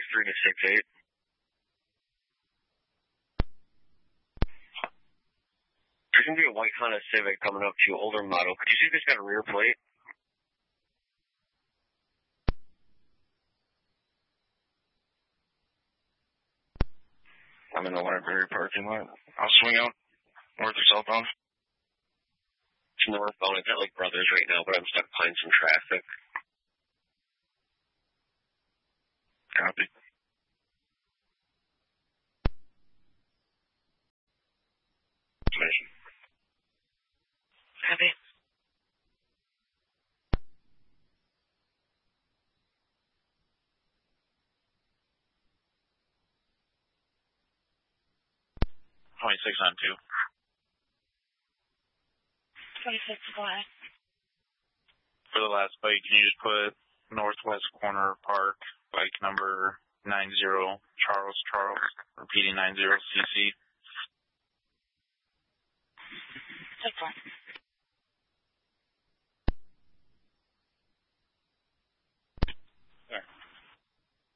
3 to 6-8. There's going to be a white Honda Civic coming up to you, older model. Could you see if it's got a rear plate? I'm in the library parking lot. I'll swing out north or southbound. It's northbound. It's at like Brothers right now, but I'm stuck behind some traffic. Copy. Copy. On 2. 26, go ahead. For the last bike, can you just put northwest corner park, bike number 90, Charles, repeating 90 CC. 10-4.